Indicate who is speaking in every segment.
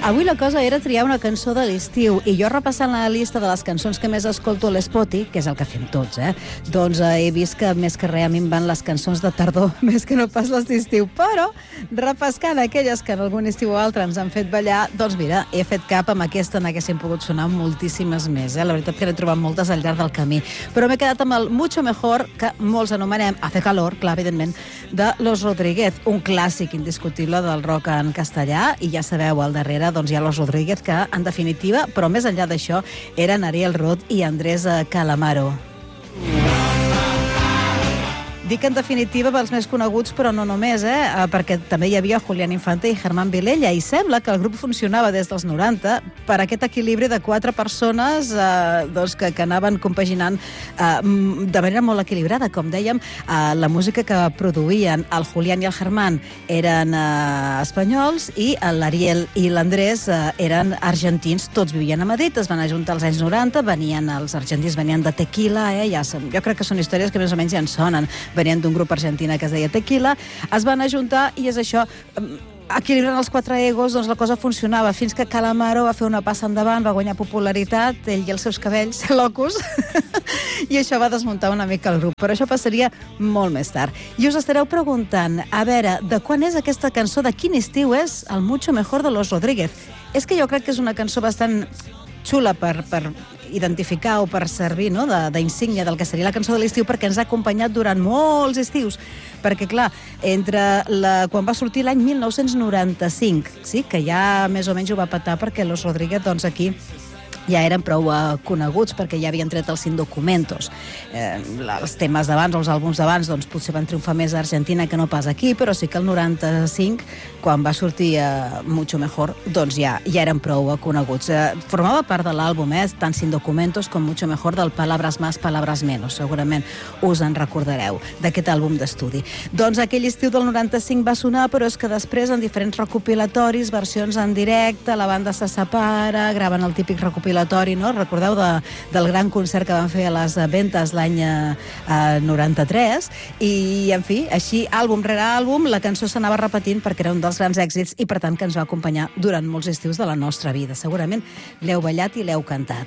Speaker 1: Avui la cosa era triar una cançó de l'estiu i jo repassant la llista de les cançons que més escolto a l'Spotify, que és el que fem tots, doncs he vist que més que res a mi em van les cançons de tardor, més que no pas les d'estiu, però repescant aquelles que en algun estiu o altre ens han fet ballar, doncs mira, he fet cap amb aquesta, n'haguessin pogut sonar moltíssimes més, La veritat que n'he trobat moltes al llarg del camí, però m'he quedat amb el Mucho Mejor, que molts anomenem Hace Calor, clar, evidentment, de Los Rodríguez, un clàssic indiscutible del rock en castellà, i ja sabeu, al darrere doncs hi ha Los Rodríguez, que en definitiva, però més enllà d'això, eren Ariel Roth i Andrés Calamaro. Dic en definitiva pels més coneguts, però no només, perquè també hi havia Julián Infante i Germán Vilella, i sembla que el grup funcionava des dels 90 per aquest equilibri de 4 persones doncs, que anaven compaginant de manera molt equilibrada. Com dèiem, la música que produïen el Julián i el Germán eren espanyols i l'Ariel i l'Andrés eren argentins. Tots vivien a Madrid, es van ajuntar als anys 90, els argentins venien de Tequila, jo crec que són històries que més o menys ja en sonen. Venien d'un grup argentina que es deia Tequila, es van ajuntar i és això, equilibrant els 4 egos, doncs la cosa funcionava, fins que Calamaro va fer una passa endavant, va guanyar popularitat, ell i els seus cabells locos, i això va desmuntar una mica el grup, però això passaria molt més tard. I us estareu preguntant, a veure, de quan és aquesta cançó, de quin estiu és el Mucho Mejor de Los Rodríguez? És que jo crec que és una cançó bastant xula per identificar o per servir d'insígnia del que seria la cançó de l'estiu, perquè ens ha acompanyat durant molts estius. Perquè, clar, quan va sortir l'any 1995, sí, que ja més o menys ho va petar perquè Los Rodríguez, doncs aquí, ja eren prou coneguts perquè ja havien tret els Indocumentos. Els temes d'abans, els àlbums d'abans, doncs potser van triomfar més a Argentina que no pas aquí, però sí que el 95, quan va sortir Mucho Mejor, doncs ja eren prou coneguts. Formava part de l'àlbum, tant Indocumentos com Mucho Mejor, del Palabras Más, Palabras Menos. Segurament us en recordareu, d'aquest àlbum d'estudi. Doncs aquell estiu del 95 va sonar, però és que després, en diferents recopilatoris, versions en directe, la banda se separa, graven el típic recopilatori, no? Recordeu del gran concert que van fer a les Ventes l'any 93, i en fi, així, àlbum rere àlbum, la cançó s'anava repetint perquè era un dels grans èxits i per tant que ens va acompanyar durant molts estius de la nostra vida. Segurament l'heu ballat i l'heu cantat.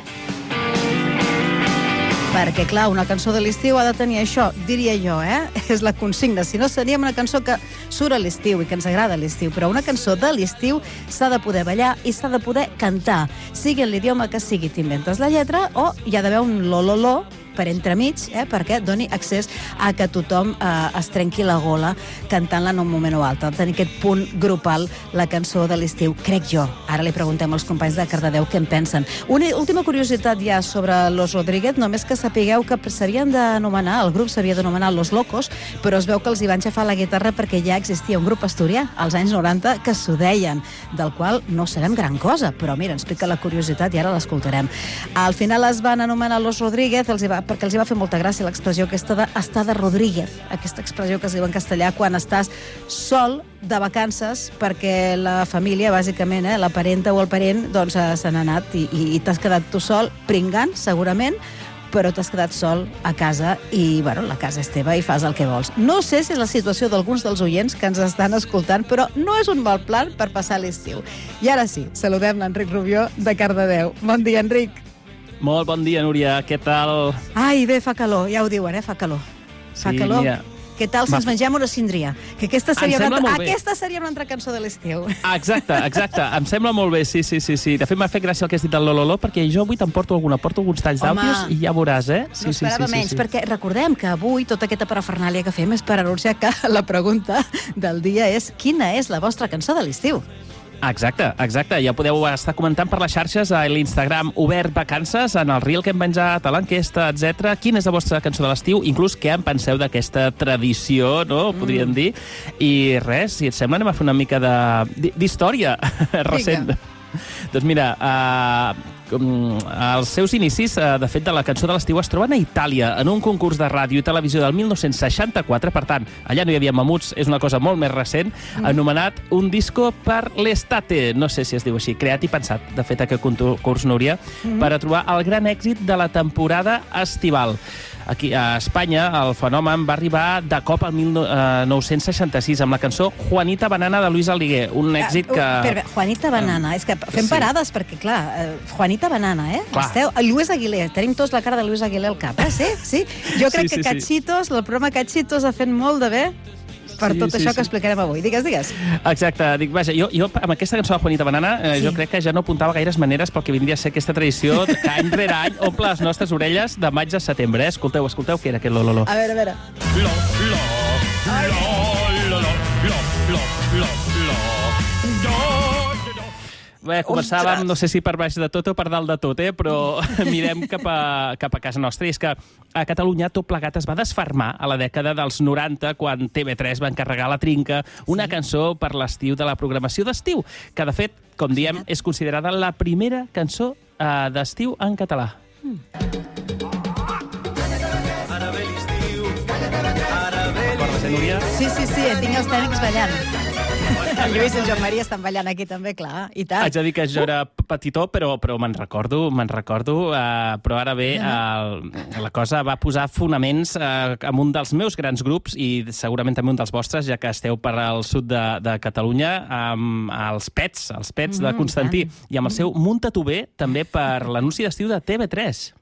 Speaker 1: Perquè, clar, una cançó de l'estiu ha de tenir això, diria jo, és la consigna. Si no, seria una cançó que surt a l'estiu i que ens agrada a l'estiu, però una cançó de l'estiu s'ha de poder ballar i s'ha de poder cantar. Sigui en l'idioma que sigui, t'inventes la lletra, o hi ha d'haver un lo-lo-lo per entremig, perquè doni accés a que tothom es trenqui la gola cantant-la en un moment o altre. Tenir aquest punt grupal, la cançó de l'estiu, crec jo. Ara li preguntem als companys de Cardedeu què en pensen. Una última curiositat ja sobre Los Rodríguez, només que sapigueu que s'havien d'anomenar, el grup s'havia d'anomenar Los Locos, però es veu que els hi van xafar la guitarra perquè ja existia un grup asturià als anys 90 que s'ho deien, del qual no sabem gran cosa, però mira, ens pica la curiositat i ara l'escoltarem. Al final es van anomenar Los Rodríguez, perquè els hi va fer molta gràcia l'expressió aquesta de estar de Rodríguez, aquesta expressió que es diu en castellà quan estàs sol de vacances perquè la família, bàsicament, la parenta o el parent, doncs se n'ha anat i t'has quedat tu sol, pringant, segurament, però t'has quedat sol a casa i, bueno, la casa és teva i fas el que vols. No sé si és la situació d'alguns dels oients que ens estan escoltant, però no és un mal plan per passar l'estiu. I ara sí, saludem l'Enric Rubió de Cardedeu. Bon dia, Enric.
Speaker 2: Molt bon dia, Núria. Què tal?
Speaker 1: Ai, bé, fa calor. Ja ho diuen, fa calor. Fa calor. Mira. Què tal si ens mengem una síndria? Que aquesta seria una altra cançó de l'estiu.
Speaker 2: Exacte. Em sembla molt bé, sí. De fet, m'ha fet gràcia el que has dit del Lololo, perquè jo avui te'n porto alguns talls d'àudios i ja veuràs,
Speaker 1: Sí, no esperava menys, perquè recordem que avui tota aquesta parafernàlia que fem és per anunciar que la pregunta del dia és: quina és la vostra cançó de l'estiu?
Speaker 2: Exacte. Ja podeu estar comentant per les xarxes, a l'Instagram Obert Vacances, en el reel que hem penjat, a l'enquesta, etc. Quina és la vostra cançó de l'estiu? Inclús què en penseu d'aquesta tradició, no? Podríem dir. I res, si et sembla, anem a fer una mica d'història recent. Doncs mira, els seus inicis, de fet, de la cançó de l'estiu es troben a Itàlia, en un concurs de ràdio i televisió del 1964, per tant, allà no hi havia mamuts, és una cosa molt més recent, anomenat Un disco per l'estate, no sé si es diu així, creat i pensat, de fet, aquest concurs, Núria, per a trobar el gran èxit de la temporada estival. Aquí a Espanya el fenomen va arribar de cop al 1966 amb la cançó Juanita Banana de Luis Aliguer, un èxit que...
Speaker 1: Juanita Banana, és que fem parades perquè, clar, Juanita Banana, Esteu, Luis Aguilé, tenim tots la cara de Luis Aguilé al cap, Sí? Jo crec que Cachitos, el programa Cachitos ha fet molt de bé per tot això que explicarem avui. Digues.
Speaker 2: Exacte. Dic, vaja, jo amb aquesta cançó de Juanita Banana jo crec que ja no apuntava gaires maneres pel que vindria a ser aquesta tradició que any rere any omple les nostres orelles de maig a setembre. Escolteu, què era aquest lo.
Speaker 1: A veure.
Speaker 2: Bé, començàvem, no sé si per baix de tot o per dalt de tot, però mirem cap a casa nostra. I és que a Catalunya tot plegat es va desfermar a la dècada dels 90, quan TV3 va encarregar a La Trinca una cançó per l'estiu de la programació d'estiu, que, de fet, com diem, és considerada la primera cançó d'estiu en català. Recordes, Núria?
Speaker 1: Sí, tinc els tècnics ballant. El Lluís i el Joan Maria estan ballant aquí també, clar, i tant.
Speaker 2: Haig de dir que jo era petitó, però me'n recordo, però ara bé, la cosa va posar fonaments amb un dels meus grans grups, i segurament també un dels vostres, ja que esteu per al sud de Catalunya, amb els Pets de Constantí, i amb el seu Munta-t'ho bé, també per l'anunci d'estiu de TV3.